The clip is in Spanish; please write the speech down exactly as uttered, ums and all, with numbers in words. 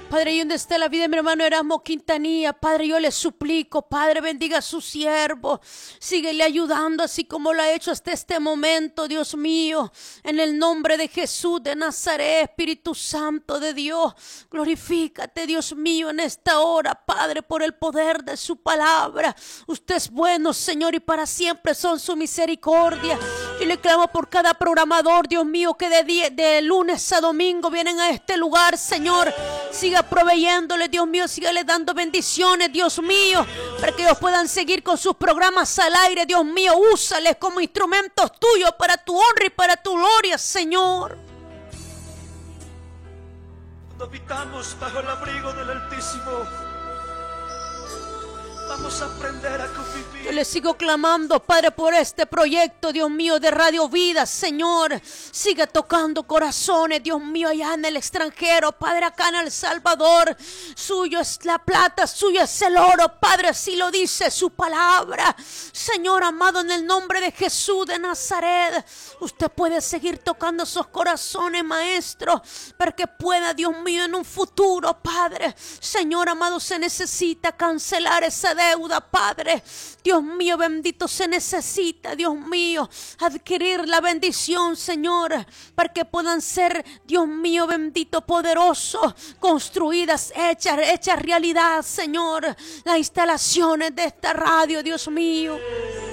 Padre, y donde esté la vida de mi hermano Erasmo Quintanilla, Padre, yo le suplico, Padre, bendiga a su siervo, síguele ayudando así como lo ha hecho hasta este momento, Dios mío, en el nombre de Jesús de Nazaret, Espíritu Santo de Dios, glorifícate, Dios mío, en esta hora, Padre, por el poder de su palabra. Usted es bueno, Señor, y para siempre son su misericordia. Yo le clamo por cada programador, Dios mío, que de, día, de lunes a domingo vienen a este lugar, Señor. Siga proveyéndole, Dios mío, sígale dando bendiciones, Dios mío, para que ellos puedan seguir con sus programas al aire, Dios mío. Úsales como instrumentos tuyos para tu honra y para tu gloria, Señor. Cuando habitamos bajo el abrigo del Altísimo, vamos a aprender a convivir. Yo le sigo clamando, Padre, por este proyecto, Dios mío, de Radio Vida, Señor. Siga tocando corazones, Dios mío, allá en el extranjero, Padre, acá en El Salvador. Suyo es la plata, suyo es el oro, Padre, así lo dice su palabra. Señor amado, en el nombre de Jesús de Nazaret, usted puede seguir tocando esos corazones, Maestro, para que pueda, Dios mío, en un futuro, Padre, Señor amado, se necesita cancelar esa deuda, Padre. Dios mío, bendito, se necesita, Dios mío, adquirir la bendición, Señor, para que puedan ser, Dios mío, bendito, poderoso, construidas, hechas, hechas realidad, Señor, las instalaciones de esta radio, Dios mío.